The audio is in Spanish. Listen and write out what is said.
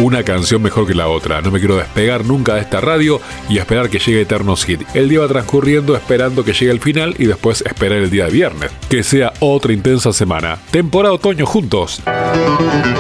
una canción mejor que la otra. No me quiero despegar nunca de esta radio y esperar que llegue Eternos Hit. El día va transcurriendo esperando que llegue el final y después esperar el día de viernes. Que sea otra intensa semana. Temporada otoño juntos.